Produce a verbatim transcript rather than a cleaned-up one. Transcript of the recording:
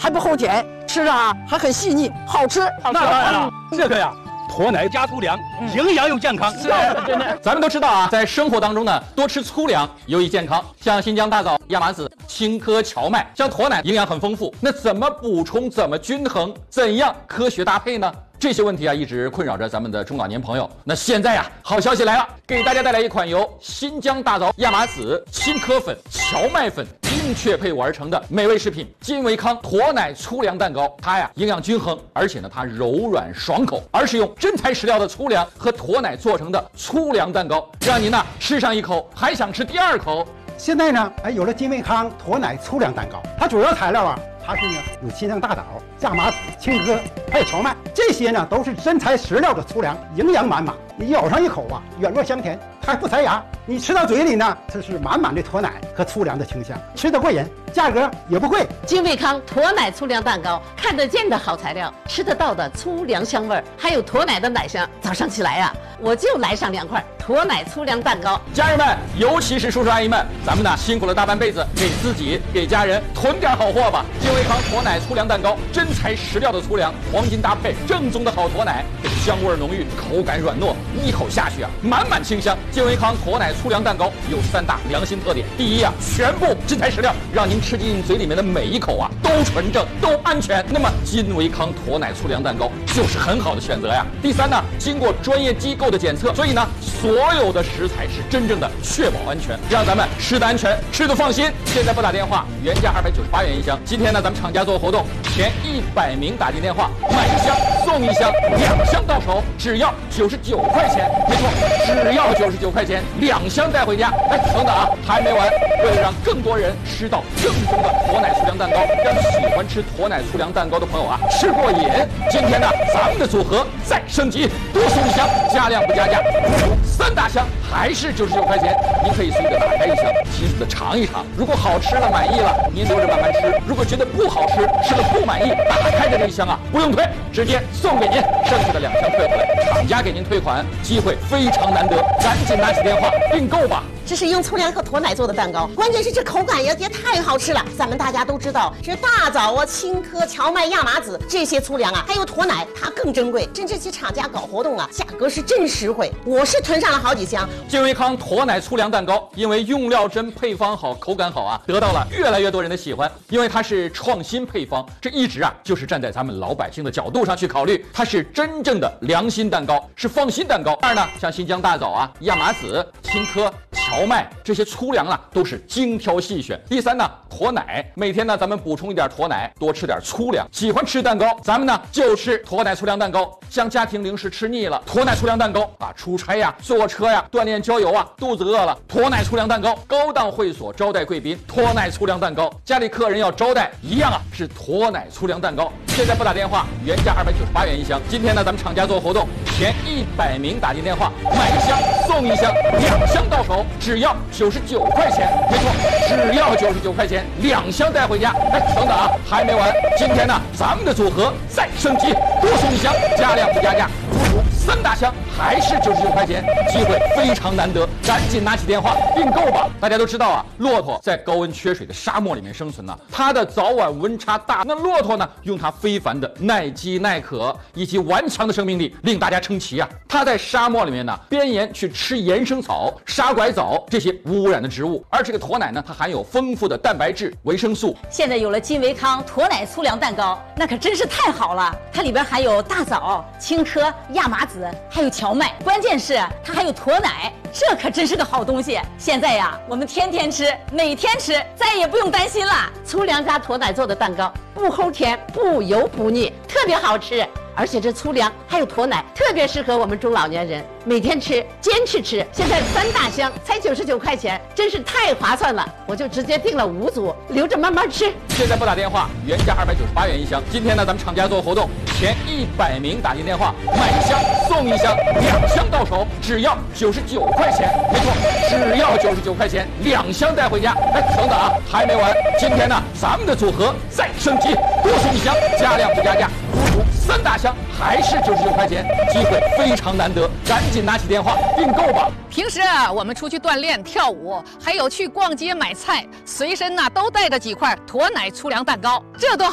还不齁甜，吃着啊还很细腻，好吃。 那当然了，这个呀。 驼奶加粗粮，营养又健康。 是真的。 咱们都知道啊，在生活当中呢，多吃粗粮有益健康。像新疆大枣、亚麻籽、青稞、荞麦，像驼奶营养很丰富。那怎么补充？怎么均衡？怎样科学搭配呢？这些问题啊，一直困扰着咱们的中老年朋友。那现在呀，好消息来了，给大家带来一款由新疆大枣、亚麻籽、青稞粉、荞麦粉精确配伍而成的美味食品——金维康驼奶粗粮蛋糕。它呀，营养均衡，而且呢，它柔软爽口，而是用真材实料的粗粮和驼奶做成的粗粮蛋糕，让您呢吃上一口还想吃第二口。 现在呢，哎，有了金维康驼奶粗粮蛋糕，它主要材料啊，它是呢有新疆大枣、亚麻籽、青稞，还有荞麦，这些呢都是真材实料的粗粮，营养满满。你咬上一口啊，软糯香甜，它还不塞牙。你吃到嘴里呢，这是满满的驼奶和粗粮的清香，吃得过瘾，价格也不贵。 金维康驼奶粗粮蛋糕，看得见的好材料，吃得到的粗粮香味儿，还有驼奶的奶香。早上起来呀、啊，我就来上两块驼奶粗粮蛋糕。 家人们，尤其是叔叔阿姨们，咱们呢辛苦了大半辈子，给自己给家人囤点好货吧。金维康驼奶粗粮蛋糕，真材实料的粗粮，黄金搭配，正宗的好驼奶，这个香味浓郁，口感软糯，一口下去啊，满满清香。金维康驼奶粗粮蛋糕有三大良心特点：第一啊，全部真材实料，让您吃进嘴里面的每一口啊都纯正、都安全。那么金维康驼奶粗粮蛋糕就是很好的选择呀。第三呢，经过专业机构的检测，所以呢，所有的食材是真正的确保安全，让咱们吃得安全，吃得放心。现在拨打电话，原价二百九十八元一箱。今天呢，咱们厂家做活动，前一百名打进电话买一箱送一箱，两箱到手只要九十九块钱。没错，只要九十九块钱，两箱带回家。哎，等等啊，还没完！为了让更多人吃到正宗的驼奶粗粮蛋糕，让喜欢吃驼奶粗粮蛋糕的朋友啊吃过瘾，今天呢，咱们的组合再升级，多送一箱，加量不加价，三大箱还是九十九块钱。您可以随意的打开一箱，细细的尝一尝。如果好吃了满意了，您留着慢慢吃；如果觉得不好吃，吃了不满意，打开的这一箱啊不用退，直接送给您，剩下的两箱退回来，厂家给您退款，机会非常难得，赶紧拿起电话订购吧。 这是用粗粮和驼奶做的蛋糕，关键是这口感也也太好吃了。咱们大家都知道，这大枣啊、青稞、荞麦、亚麻籽这些粗粮啊，还有驼奶，它更珍贵。真这些厂家搞活动啊，价格是真实惠。我是囤上了好几箱。 金维康驼奶粗粮蛋糕，因为用料真、配方好、口感好啊，得到了越来越多人的喜欢。因为它是创新配方，这一直啊就是站在咱们老百姓的角度上去考虑，它是真正的良心蛋糕，是放心蛋糕。二呢，像新疆大枣啊、亚麻籽、青稞、荞麦这些粗粮啊，都是精挑细选。第三呢，驼奶，每天呢咱们补充一点驼奶，多吃点粗粮。喜欢吃蛋糕，咱们呢就吃驼奶粗粮蛋糕。像家庭零食吃腻了，驼奶粗粮蛋糕啊，出差呀、坐车呀、锻炼郊游啊，肚子饿了，驼奶粗粮蛋糕。高档会所招待贵宾，驼奶粗粮蛋糕。家里客人要招待，一样啊是驼奶粗粮蛋糕。现在拨打电话，原价二百九十八元一箱。今天呢，咱们厂家做活动，前一百名打进电话买一箱送一箱，两箱到手只要九十九块钱。没错，只要九十九块钱，两箱带回家。哎，等等啊，还没完！今天呢，咱们的组合再升级，多送一箱，加量不加价，三大箱还是九十九块钱，机会非常难得，赶紧拿起电话订购吧！大家都知道啊，骆驼在高温缺水的沙漠里面生存呢、啊，它的早晚温差大。那骆驼呢，用它非凡的耐饥耐渴以及顽强的生命力，令大家称奇啊！它在沙漠里面呢，边沿去吃岩生草、沙拐枣这些无污染的植物，而这个驼奶呢，它含有丰富的蛋白质、维生素。 现在有了金维康驼奶粗粮蛋糕，那可真是太好了！它里边含有大枣、青稞、亚麻籽，还有荞麦，关键是它还有驼奶，这可真是个好东西。现在呀，我们天天吃，每天吃，再也不用担心了。粗粮加驼奶做的蛋糕，不齁甜，不油不腻，特别好吃。而且这粗粮还有驼奶，特别适合我们中老年人每天吃，坚持吃。现在三大箱才九十九块钱，真是太划算了，我就直接订了五组，留着慢慢吃。 现在拨打电话，原价二百九十八元一箱。今天呢，咱们厂家做活动，前一百名打进电话买一箱送一箱，两箱到手只要九十九块钱。没错，只要九十九块钱，两箱带回家。哎，等等啊，还没完！今天呢，咱们的组合再升级，多送一箱，加量不加价，三大箱还是九十九块钱，机会非常难得，赶紧拿起电话订购吧。 平时啊，我们出去锻炼、跳舞，还有去逛街买菜，随身呐、啊、都带着几块驼奶粗粮蛋糕，这多好。